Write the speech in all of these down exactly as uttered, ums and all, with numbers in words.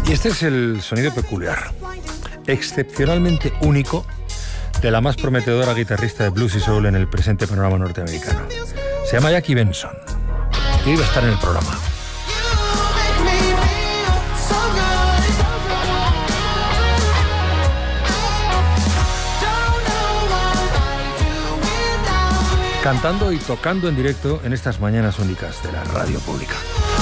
Y este es el sonido peculiar, excepcionalmente único, de la más prometedora guitarrista de blues y soul en el presente panorama norteamericano. Se llama Jackie Benson y iba a estar en el programa. Cantando y tocando en directo en estas mañanas únicas de la radio pública.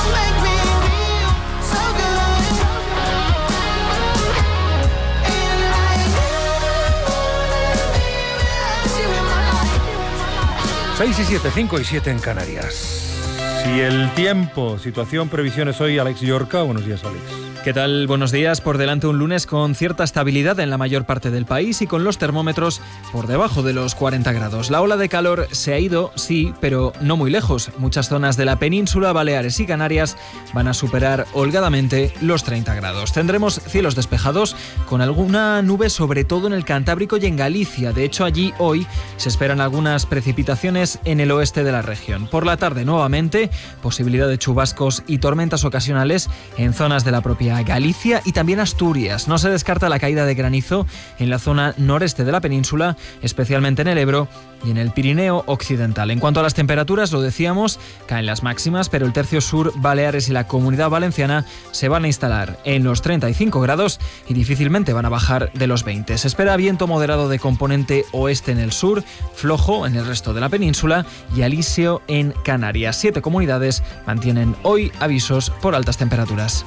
seis y siete, cinco y siete en Canarias. Si el tiempo, situación, previsiones hoy, Alex Yorca. Buenos días, Alex. ¿Qué tal? Buenos días. Por delante un lunes con cierta estabilidad en la mayor parte del país y con los termómetros por debajo de los cuarenta grados. La ola de calor se ha ido, sí, pero no muy lejos. Muchas zonas de la península, Baleares y Canarias van a superar holgadamente los treinta grados. Tendremos cielos despejados con alguna nube, sobre todo en el Cantábrico y en Galicia. De hecho, allí hoy se esperan algunas precipitaciones en el oeste de la región. Por la tarde, nuevamente, posibilidad de chubascos y tormentas ocasionales en zonas de la propia Galicia y también Asturias. No se descarta la caída de granizo en la zona noreste de la península, especialmente en el Ebro y en el Pirineo occidental. En cuanto a las temperaturas, lo decíamos, caen las máximas, pero el tercio sur, Baleares y la Comunidad Valenciana se van a instalar en los treinta y cinco grados y difícilmente van a bajar de los veinte. Se espera viento moderado de componente oeste en el sur, flojo en el resto de la península y alisio en Canarias. Siete comunidades mantienen hoy avisos por altas temperaturas.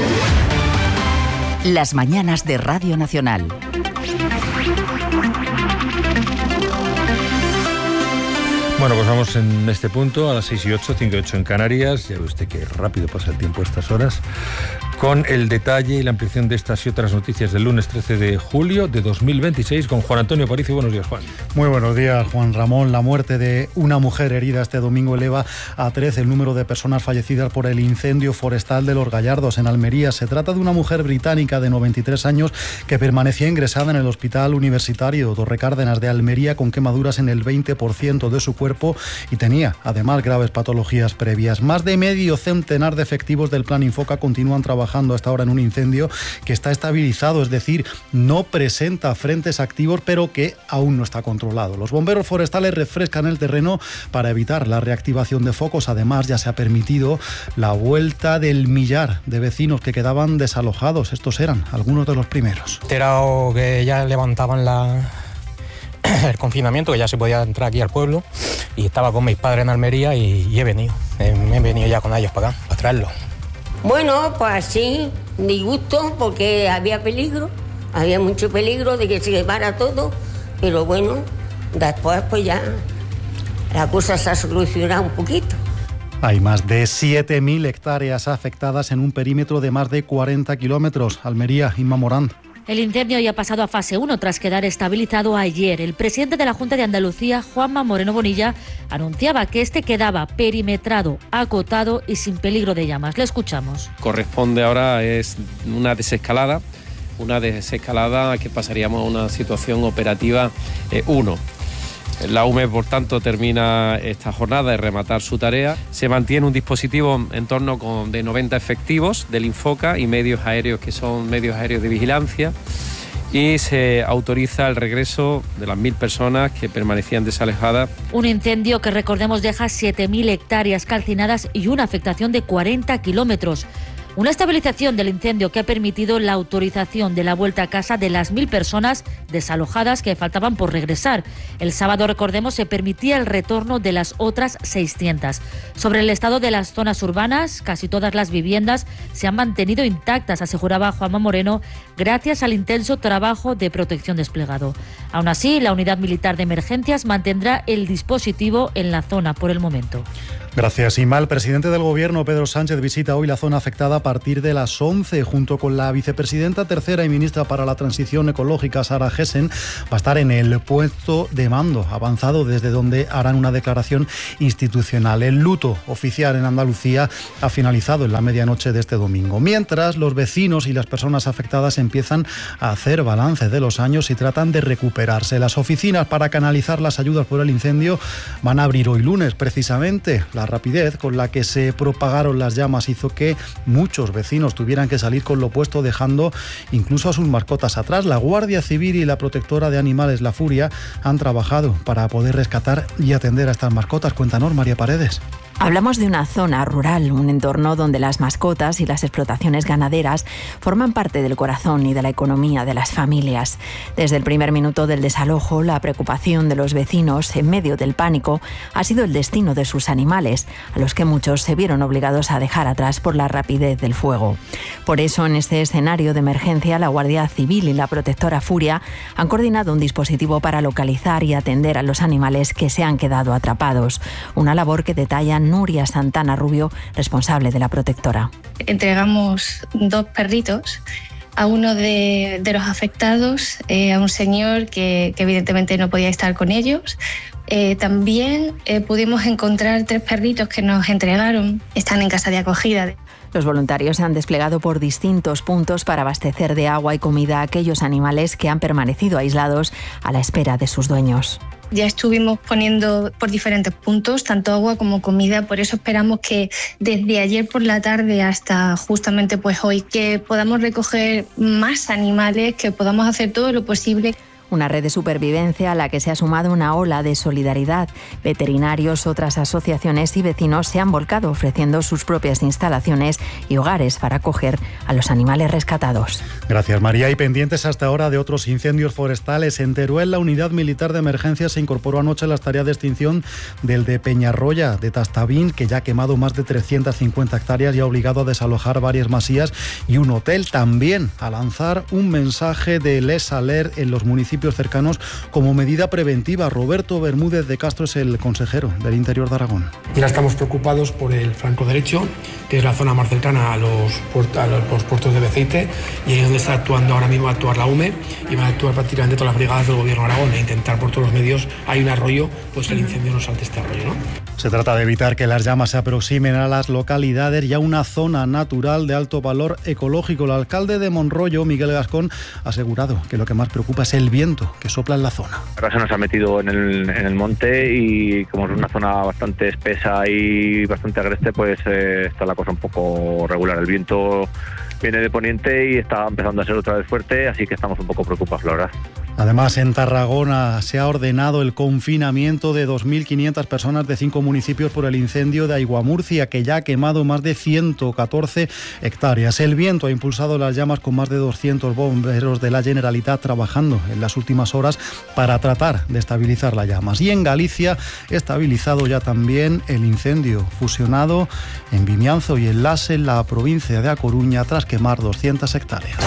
Las mañanas de Radio Nacional. Bueno, pues vamos en este punto a las seis y ocho, cinco y ocho en Canarias. Ya ve usted que rápido pasa el tiempo a estas horas. Con el detalle y la ampliación de estas y otras noticias del lunes trece de julio de dos mil veintiséis con Juan Antonio Aparicio. Buenos días, Juan. Muy buenos días, Juan Ramón. La muerte de una mujer herida este domingo eleva a trece el número de personas fallecidas por el incendio forestal de Los Gallardos, en Almería. Se trata de una mujer británica de noventa y tres años que permanecía ingresada en el Hospital Universitario Torre Cárdenas de Almería con quemaduras en el veinte por ciento de su cuerpo y tenía, además, graves patologías previas. Más de medio centenar de efectivos del Plan Infoca continúan trabajando hasta ahora en un incendio que está estabilizado, es decir, no presenta frentes activos, pero que aún no está controlado. Los bomberos forestales refrescan el terreno para evitar la reactivación de focos. Además, ya se ha permitido la vuelta del millar de vecinos que quedaban desalojados. Estos eran algunos de los primeros. Enterado que ya levantaban la... el confinamiento, que ya se podía entrar aquí al pueblo, y estaba con mis padres en Almería y, y he venido, he, he venido ya con ellos para acá, para traerlos. Bueno, pues sí, disgusto porque había peligro, había mucho peligro de que se quemara todo, pero bueno, después pues ya la cosa se ha solucionado un poquito. Hay más de siete mil hectáreas afectadas en un perímetro de más de cuarenta kilómetros. Almería, Inma Morán. El incendio ya ha pasado a fase uno tras quedar estabilizado ayer. El presidente de la Junta de Andalucía, Juanma Moreno Bonilla, anunciaba que este quedaba perimetrado, acotado y sin peligro de llamas. Le escuchamos. Corresponde ahora es una desescalada, una desescalada que pasaríamos a una situación operativa uno. Eh, La U M E, por tanto, termina esta jornada de rematar su tarea. Se mantiene un dispositivo en torno con, de noventa efectivos del Infoca y medios aéreos que son medios aéreos de vigilancia. Y se autoriza el regreso de las mil personas que permanecían desalojadas. Un incendio que, recordemos, deja siete mil hectáreas calcinadas y una afectación de cuarenta kilómetros. Una estabilización del incendio que ha permitido la autorización de la vuelta a casa de las mil personas desalojadas que faltaban por regresar. El sábado, recordemos, se permitía el retorno de las otras seiscientas. Sobre el estado de las zonas urbanas, casi todas las viviendas se han mantenido intactas, aseguraba Juanma Moreno, gracias al intenso trabajo de protección desplegado. Aún así, la Unidad Militar de Emergencias mantendrá el dispositivo en la zona por el momento. Gracias, Inma. El presidente del Gobierno, Pedro Sánchez, visita hoy la zona afectada a partir de las once, junto con la vicepresidenta tercera y ministra para la Transición Ecológica, Sara Gessen. Va a estar en el puesto de mando avanzado, desde donde harán una declaración institucional. El luto oficial en Andalucía ha finalizado en la medianoche de este domingo. Mientras, los vecinos y las personas afectadas empiezan a hacer balance de los años y tratan de recuperarse. Las oficinas para canalizar las ayudas por el incendio van a abrir hoy lunes, precisamente. La rapidez con la que se propagaron las llamas hizo que muchos muchos vecinos tuvieran que salir con lo puesto, dejando incluso a sus mascotas atrás. La Guardia Civil y la protectora de animales, La Furia, han trabajado para poder rescatar y atender a estas mascotas. Cuéntanos, María Paredes. Hablamos de una zona rural, un entorno donde las mascotas y las explotaciones ganaderas forman parte del corazón y de la economía de las familias. Desde el primer minuto del desalojo, la preocupación de los vecinos en medio del pánico ha sido el destino de sus animales, a los que muchos se vieron obligados a dejar atrás por la rapidez del fuego. Por eso, en este escenario de emergencia, la Guardia Civil y la protectora Furia han coordinado un dispositivo para localizar y atender a los animales que se han quedado atrapados. Una labor que detallan Nuria Santana Rubio, responsable de la protectora. Entregamos dos perritos a uno de, de los afectados, eh, a un señor que, que evidentemente no podía estar con ellos. Eh, también eh, pudimos encontrar tres perritos que nos entregaron, están en casa de acogida. Los voluntarios se han desplegado por distintos puntos para abastecer de agua y comida a aquellos animales que han permanecido aislados a la espera de sus dueños. Ya estuvimos poniendo por diferentes puntos, tanto agua como comida, por eso esperamos que desde ayer por la tarde hasta justamente pues hoy, que podamos recoger más animales, que podamos hacer todo lo posible. Una red de supervivencia a la que se ha sumado una ola de solidaridad. Veterinarios, otras asociaciones y vecinos se han volcado ofreciendo sus propias instalaciones y hogares para acoger a los animales rescatados. Gracias, María. Y pendientes hasta ahora de otros incendios forestales. En Teruel, la unidad militar de emergencia se incorporó anoche a las tareas de extinción del de Peñarroya, de Tastavín, que ya ha quemado más de trescientas cincuenta hectáreas y ha obligado a desalojar varias masías y un hotel. También a lanzar un mensaje de Les Aler en los municipios cercanos como medida preventiva. Roberto Bermúdez de Castro es el consejero del Interior de Aragón. Y ahora estamos preocupados por el flanco derecho, que es la zona más cercana a los, puert- a los puertos de Beceite, y ahí es donde está actuando ahora mismo a actuar la U M E, y van a actuar prácticamente todas las brigadas del Gobierno de Aragón e intentar por todos los medios, hay un arroyo, pues el incendio no salte este arroyo, ¿no? Se trata de evitar que las llamas se aproximen a las localidades y a una zona natural de alto valor ecológico. El alcalde de Monroyo, Miguel Gascón, ha asegurado que lo que más preocupa es el viento que sopla en la zona. Ahora se nos ha metido en el, en el monte y como es una zona bastante espesa y bastante agreste, pues eh, está la cosa un poco regular. El viento viene de poniente y está empezando a ser otra vez fuerte, así que estamos un poco preocupados, la verdad. Además, en Tarragona se ha ordenado el confinamiento de dos mil quinientas personas de cinco municipios por el incendio de Aiguamurcia, que ya ha quemado más de ciento catorce hectáreas. El viento ha impulsado las llamas con más de doscientos bomberos de la Generalitat trabajando en las últimas horas para tratar de estabilizar las llamas. Y en Galicia, estabilizado ya también el incendio fusionado en Vimianzo y en Lase, en la provincia de A Coruña, tras quemar doscientas hectáreas.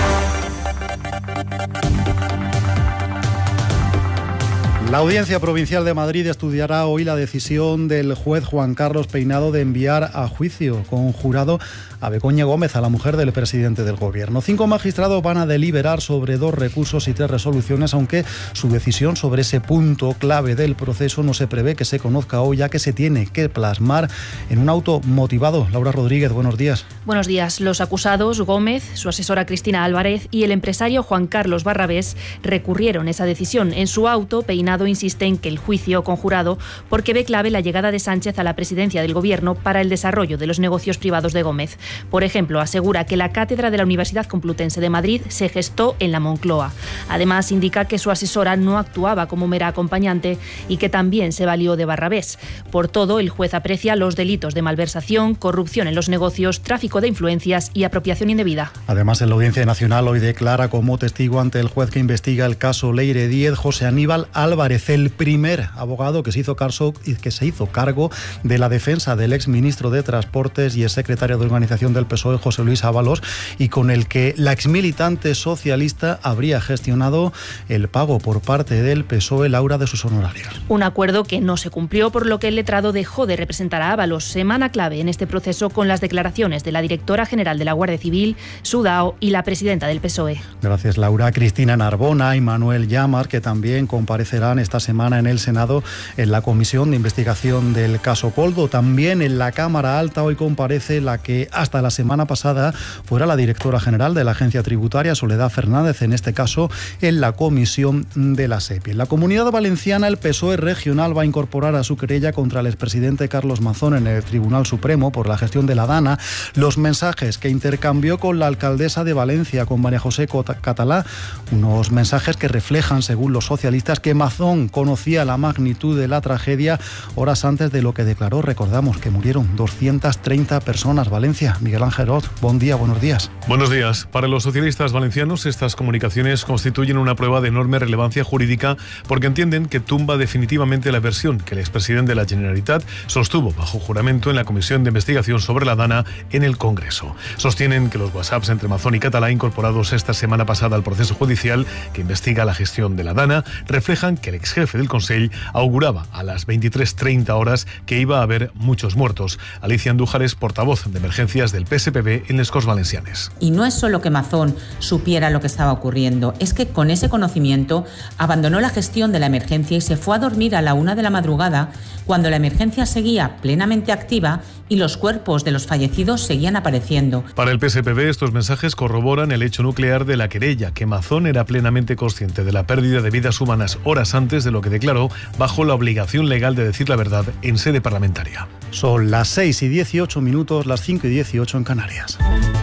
La Audiencia Provincial de Madrid estudiará hoy la decisión del juez Juan Carlos Peinado de enviar a juicio con jurado a Begoña Gómez, a la mujer del presidente del Gobierno. Cinco magistrados van a deliberar sobre dos recursos y tres resoluciones, aunque su decisión sobre ese punto clave del proceso no se prevé que se conozca hoy, ya que se tiene que plasmar en un auto motivado. Laura Rodríguez, buenos días. Buenos días. Los acusados, Gómez, su asesora Cristina Álvarez y el empresario Juan Carlos Barrabés, recurrieron esa decisión. En su auto, Peinado insiste en que el juicio conjurado porque ve clave la llegada de Sánchez a la presidencia del Gobierno para el desarrollo de los negocios privados de Gómez. Por ejemplo, asegura que la cátedra de la Universidad Complutense de Madrid se gestó en la Moncloa. Además, indica que su asesora no actuaba como mera acompañante y que también se valió de Barrabés. Por todo, el juez aprecia los delitos de malversación, corrupción en los negocios, tráfico de influencias y apropiación indebida. Además, en la Audiencia Nacional hoy declara como testigo ante el juez que investiga el caso Leire Díez José Aníbal Álvarez, el primer abogado que se hizo cargo, que se hizo cargo de la defensa del exministro de Transportes y el secretario de Organización del P S O E, José Luis Ábalos, y con el que la exmilitante socialista habría gestionado el pago por parte del P S O E, Laura, de sus honorarios. Un acuerdo que no se cumplió, por lo que el letrado dejó de representar a Ábalos. Semana clave en este proceso con las declaraciones de la directora general de la Guardia Civil, Sudao, y la presidenta del P S O E. Gracias, Laura. Cristina Narbona y Manuel Llamas, que también comparecerán esta semana en el Senado en la comisión de investigación del caso Coldo. También en la Cámara Alta hoy comparece la que hasta la semana pasada fuera la directora general de la Agencia Tributaria, Soledad Fernández, en este caso en la comisión de la SEPI. En la Comunidad Valenciana, el P S O E regional va a incorporar a su querella contra el expresidente Carlos Mazón en el Tribunal Supremo por la gestión de la DANA los mensajes que intercambió con la alcaldesa de Valencia, con María José Catalá, unos mensajes que reflejan, según los socialistas, que Mazón conocía la magnitud de la tragedia horas antes de lo que declaró. Recordamos que murieron doscientas treinta personas. Valencia, Miguel Ángel Ot, buen día, buenos días. Buenos días. Para los socialistas valencianos, estas comunicaciones constituyen una prueba de enorme relevancia jurídica porque entienden que tumba definitivamente la versión que el expresidente de la Generalitat sostuvo bajo juramento en la Comisión de Investigación sobre la DANA en el Congreso. Sostienen que los WhatsApps entre Mazón y Catalá, incorporados esta semana pasada al proceso judicial que investiga la gestión de la DANA, reflejan que el exjefe del Consell auguraba a las veintitrés treinta horas que iba a haber muchos muertos. Alicia Andújar es portavoz de emergencias del P S P B en les Corts Valencianes. Y no es solo que Mazón supiera lo que estaba ocurriendo, es que con ese conocimiento abandonó la gestión de la emergencia y se fue a dormir a la una de la madrugada cuando la emergencia seguía plenamente activa y los cuerpos de los fallecidos seguían apareciendo. Para el P S P B, estos mensajes corroboran el hecho nuclear de la querella, que Mazón era plenamente consciente de la pérdida de vidas humanas horas antes de lo que declaró, bajo la obligación legal de decir la verdad en sede parlamentaria. Son las seis y dieciocho minutos, las cinco y dieciocho en Canarias.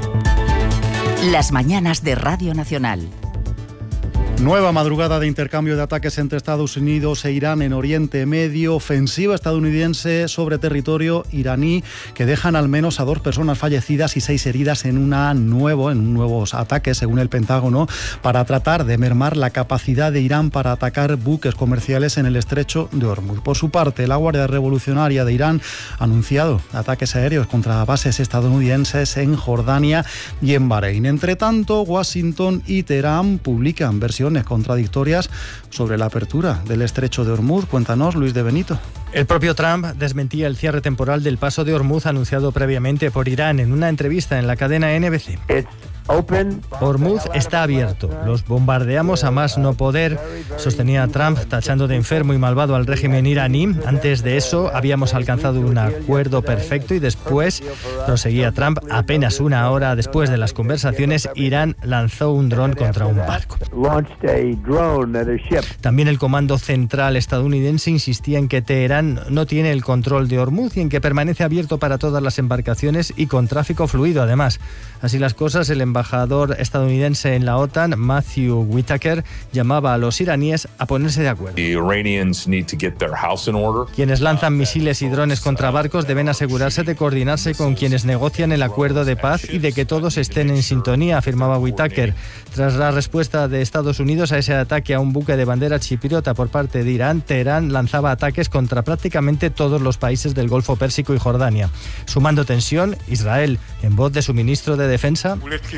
Las mañanas de Radio Nacional. Nueva madrugada de intercambio de ataques entre Estados Unidos e Irán en Oriente Medio, ofensiva estadounidense sobre territorio iraní que dejan al menos a dos personas fallecidas y seis heridas en, una nuevo, en nuevos ataques, según el Pentágono, para tratar de mermar la capacidad de Irán para atacar buques comerciales en el estrecho de Hormuz. Por su parte, la Guardia Revolucionaria de Irán ha anunciado ataques aéreos contra bases estadounidenses en Jordania y en Bahrein. Entre tanto, Washington y Teherán publican versiones contradictorias sobre la apertura del estrecho de Hormuz. Cuéntanos, Luis de Benito. El propio Trump desmentía el cierre temporal del paso de Hormuz anunciado previamente por Irán en una entrevista en la cadena N B C. Hormuz está abierto. Los bombardeamos a más no poder, sostenía Trump, tachando de enfermo y malvado al régimen iraní. Antes de eso habíamos alcanzado un acuerdo perfecto y después, proseguía Trump, apenas una hora después de las conversaciones, Irán lanzó un dron contra un barco. También el Comando Central estadounidense insistía en que Teherán no tiene el control de Hormuz y en que permanece abierto para todas las embarcaciones y con tráfico fluido, además. Así las cosas, el embajador estadounidense en la OTAN, Matthew Whitaker, llamaba a los iraníes a ponerse de acuerdo. Quienes lanzan misiles y drones contra barcos deben asegurarse de coordinarse con quienes negocian el acuerdo de paz y de que todos estén en sintonía, afirmaba Whitaker. Tras la respuesta de Estados Unidos a ese ataque a un buque de bandera chipriota por parte de Irán, Teherán lanzaba ataques contra prácticamente todos los países del Golfo Pérsico y Jordania. Sumando tensión, Israel, en voz de su ministro de Defensa,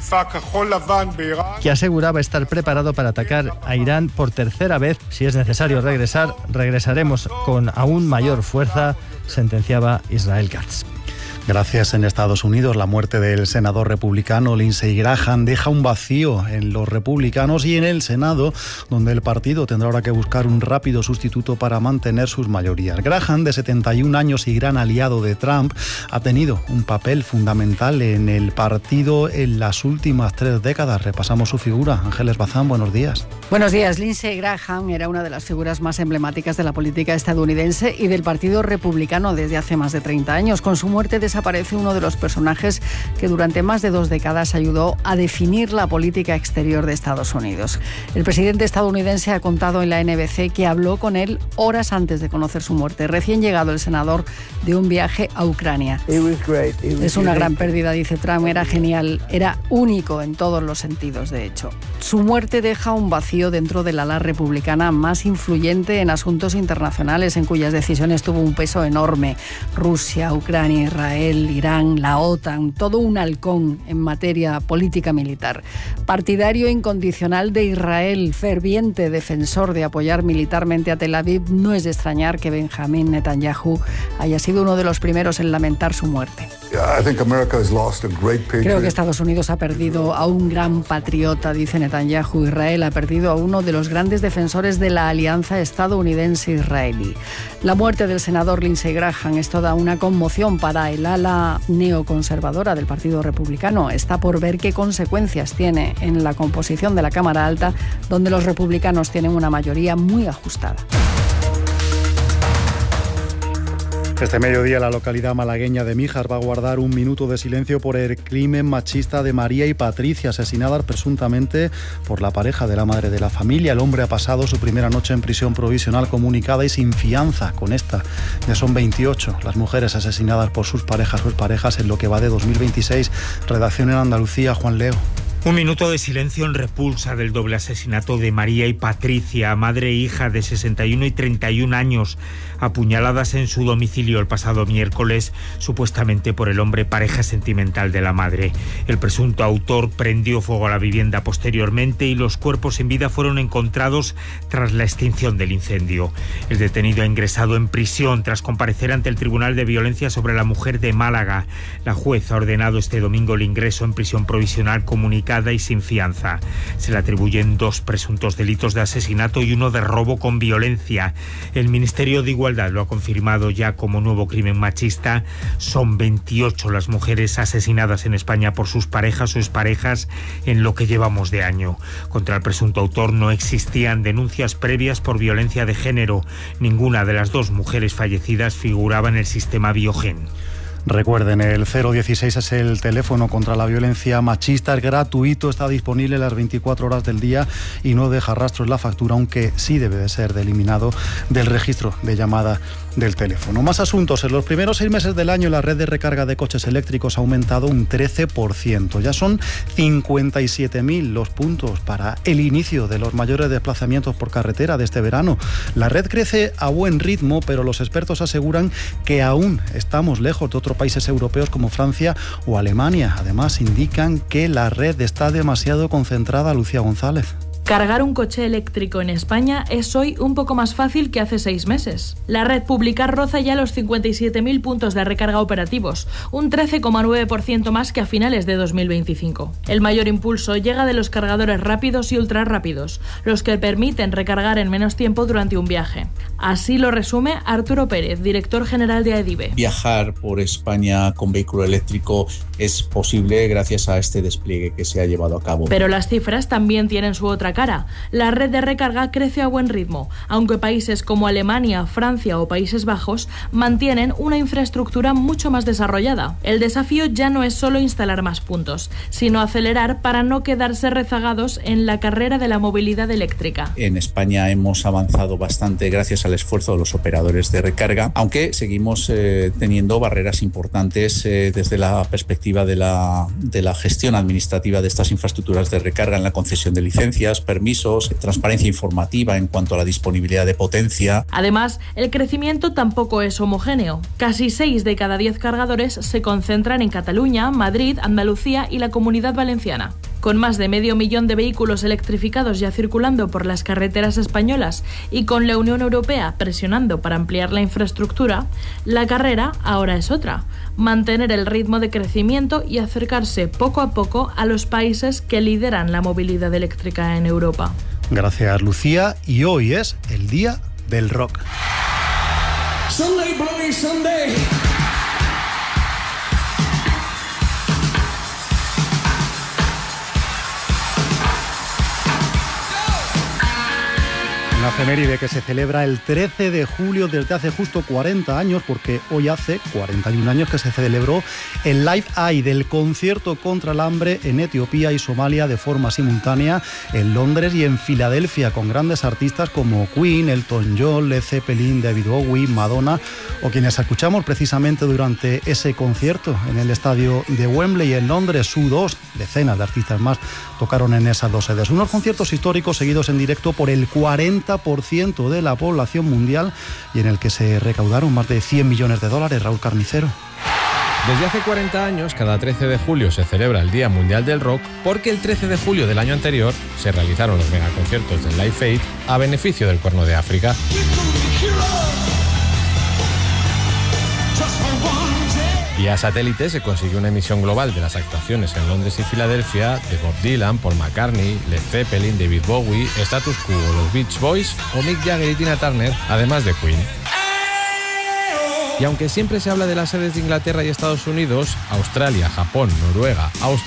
que aseguraba estar preparado para atacar a Irán por tercera vez. Si es necesario regresar, regresaremos con aún mayor fuerza, sentenciaba Israel Katz. Gracias. En Estados Unidos, la muerte del senador republicano Lindsey Graham deja un vacío en los republicanos y en el Senado, donde el partido tendrá ahora que buscar un rápido sustituto para mantener sus mayorías. Graham, de setenta y un años y gran aliado de Trump, ha tenido un papel fundamental en el partido en las últimas tres décadas. Repasamos su figura. Ángeles Bazán, buenos días. Buenos días. Lindsey Graham era una de las figuras más emblemáticas de la política estadounidense y del Partido Republicano desde hace más de treinta años. Con su muerte desaparece uno de los personajes que durante más de dos décadas ayudó a definir la política exterior de Estados Unidos. El presidente estadounidense ha contado en la N B C que habló con él horas antes de conocer su muerte. Recién llegado el senador de un viaje a Ucrania. Es una gran pérdida, dice Trump. Era genial, era único en todos los sentidos, de hecho. Su muerte deja un vacío dentro del ala republicana más influyente en asuntos internacionales, en cuyas decisiones tuvo un peso enorme. Rusia, Ucrania, Israel, Irán, la OTAN, todo un halcón en materia política militar. Partidario incondicional de Israel, ferviente defensor de apoyar militarmente a Tel Aviv, no es de extrañar que Benjamín Netanyahu haya sido uno de los primeros en lamentar su muerte. Creo que Estados Unidos ha perdido a un gran patriota, dice Netanyahu. Israel ha perdido a uno de los grandes defensores de la alianza estadounidense-israelí. La muerte del senador Lindsey Graham es toda una conmoción para el ala neoconservadora del Partido Republicano. Está por ver qué consecuencias tiene en la composición de la Cámara Alta, donde los republicanos tienen una mayoría muy ajustada. Este mediodía la localidad malagueña de Míjar va a guardar un minuto de silencio por el crimen machista de María y Patricia, asesinadas presuntamente por la pareja de la madre de la familia. El hombre ha pasado su primera noche en prisión provisional comunicada y sin fianza. Con esta ya son veintiocho las mujeres asesinadas por sus parejas o exparejas en lo que va de dos mil veintiséis. Redacción en Andalucía, Juan Leo. Un minuto de silencio en repulsa del doble asesinato de María y Patricia, madre e hija de sesenta y uno y treinta y un años, apuñaladas en su domicilio el pasado miércoles, supuestamente por el hombre pareja sentimental de la madre. El presunto autor prendió fuego a la vivienda posteriormente y los cuerpos en vida fueron encontrados tras la extinción del incendio. El detenido ha ingresado en prisión tras comparecer ante el Tribunal de Violencia sobre la Mujer de Málaga. La jueza ha ordenado este domingo el ingreso en prisión provisional comunicada y sin fianza. Se le atribuyen dos presuntos delitos de asesinato y uno de robo con violencia. El Ministerio de Igualdad lo ha confirmado ya como nuevo crimen machista. Son veintiocho las mujeres asesinadas en España por sus parejas o exparejas en lo que llevamos de año. Contra el presunto autor no existían denuncias previas por violencia de género. Ninguna de las dos mujeres fallecidas figuraba en el sistema Biogen. Recuerden, el cero dieciséis es el teléfono contra la violencia machista, es gratuito, está disponible las veinticuatro horas del día y no deja rastros la factura, aunque sí debe de ser eliminado del registro de llamada del teléfono. Más asuntos. En los primeros seis meses del año la red de recarga de coches eléctricos ha aumentado un trece por ciento. Ya son cincuenta y siete mil los puntos para el inicio de los mayores desplazamientos por carretera de este verano. La red crece a buen ritmo, pero los expertos aseguran que aún estamos lejos de otros países europeos como Francia o Alemania. Además, indican que la red está demasiado concentrada. Lucía González. Cargar un coche eléctrico en España es hoy un poco más fácil que hace seis meses. La red pública roza ya los cincuenta y siete mil puntos de recarga operativos, un trece coma nueve por ciento más que a finales de dos mil veinticinco. El mayor impulso llega de los cargadores rápidos y ultrarrápidos, los que permiten recargar en menos tiempo durante un viaje. Así lo resume Arturo Pérez, director general de AEDIVE. Viajar por España con vehículo eléctrico es posible gracias a este despliegue que se ha llevado a cabo. Pero las cifras también tienen su otra cara. La red de recarga crece a buen ritmo, aunque países como Alemania, Francia o Países Bajos mantienen una infraestructura mucho más desarrollada. El desafío ya no es solo instalar más puntos, sino acelerar para no quedarse rezagados en la carrera de la movilidad eléctrica. En España hemos avanzado bastante gracias al esfuerzo de los operadores de recarga, aunque seguimos eh, teniendo barreras importantes eh, desde la perspectiva de la, de la gestión administrativa de estas infraestructuras de recarga en la concesión de licencias, permisos, transparencia informativa en cuanto a la disponibilidad de potencia. Además, el crecimiento tampoco es homogéneo. Casi seis de cada diez cargadores se concentran en Cataluña, Madrid, Andalucía y la Comunidad Valenciana. Con más de medio millón de vehículos electrificados ya circulando por las carreteras españolas y con la Unión Europea presionando para ampliar la infraestructura, la carrera ahora es otra: mantener el ritmo de crecimiento y acercarse poco a poco a los países que lideran la movilidad eléctrica en Europa. Gracias, Lucía. Y hoy es el Día del Rock. Sunday, Bloody Sunday. Una efeméride que se celebra el trece de julio desde hace justo cuarenta años, porque hoy hace cuarenta y un años que se celebró el Live Aid, el concierto contra el hambre en Etiopía y Somalia de forma simultánea en Londres y en Filadelfia, con grandes artistas como Queen, Elton John, Led Zeppelin, David Bowie, Madonna, o quienes escuchamos precisamente durante ese concierto en el estadio de Wembley en Londres. U dos, decenas de artistas más tocaron en esas dos sedes. Unos conciertos históricos seguidos en directo por el cuarenta por ciento de la población mundial y en el que se recaudaron más de cien millones de dólares. Raúl Carnicero. Desde hace cuarenta años, cada trece de julio se celebra el Día Mundial del Rock, porque el trece de julio del año anterior se realizaron los megaconciertos del Live Aid a beneficio del Cuerno de África. Vía satélite se consiguió una emisión global de las actuaciones en Londres y Filadelfia de Bob Dylan, Paul McCartney, Led Zeppelin, David Bowie, Status Quo, los Beach Boys o Mick Jagger y Tina Turner, además de Queen. Y aunque siempre se habla de las sedes de Inglaterra y Estados Unidos, Australia, Japón, Noruega, Austria